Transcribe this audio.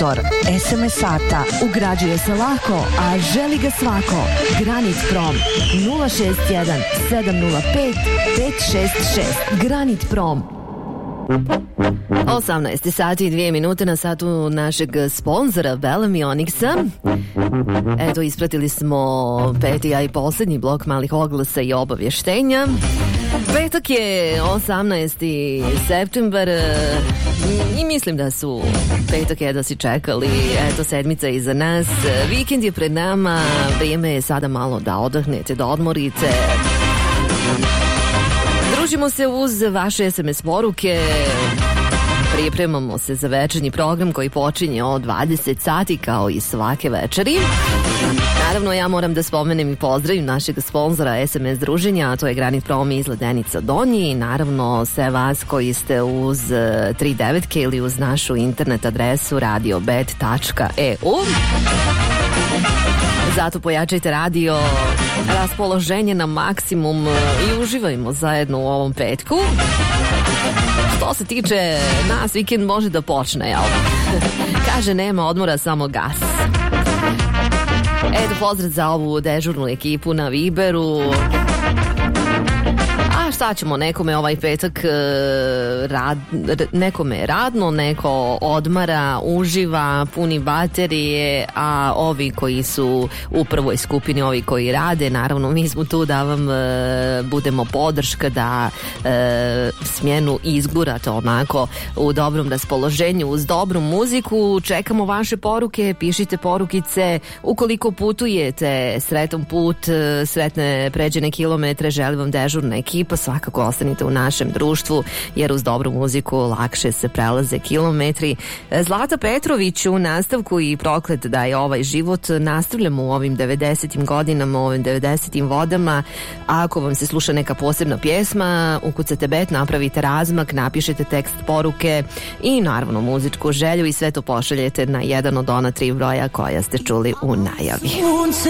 sponsor SMS sata. Ugrađuje se lako, a želi ga svako. Granit Prom 061 705 566. Granit Prom. 18 sati i 2 minute na satu našeg sponzora Bellamy Onyxa. Eto, ispratili smo peti, a i posljednji blok malih oglasa i obavještenja. Petak je 18. septembar i mislim da su petak je da si čekali. Eto, sedmica je iza nas, vikend je pred nama, vrijeme je sada malo da odahnete, da odmorite. Družimo se uz vaše SMS poruke. Pripremamo se za večernji program koji počinje od 20 sati kao i svake večeri. Naravno, ja moram da spomenem i pozdravim našeg sponzora SMS druženja, a to je Granit Prom iz Ledenica Donji. I naravno sve vas koji ste uz 39 ili uz našu internet adresu radiobet.eu. Zato pojačajte radio, raspoloženje na maksimum i uživajmo zajedno u ovom petku. Što se tiče nas, vikend može da počne, jel? Kaže, nema odmora, samo gas. Eto, pozdrav za ovu dežurnu ekipu na Viberu. A šta ćemo, nekome ovaj petak nekome je radno, neko odmara, uživa, puni baterije, a ovi koji su u prvoj skupini, ovi koji rade, naravno mi smo tu da vam budemo podrška, da smjenu izgurate onako u dobrom raspoloženju, uz dobru muziku. Čekamo vaše poruke, pišite porukice, ukoliko putujete, sretan put, sretne pređene kilometre, želim vam dežurna ekipa, svakako ostanite u našem društvu, jer uz dobru muziku lakše se prelaze kilometri. Zlata Petrović u nastavku i proklet da je ovaj život. Nastavljamo u ovim 90. godinama, u ovim 90. vodama. A ako vam se sluša neka posebna pjesma, ukucate bet, napravite razmak, napišete tekst poruke i naravno muzičku želju i sve to pošaljete na jedan od ona 3 broja koja ste čuli u najavi.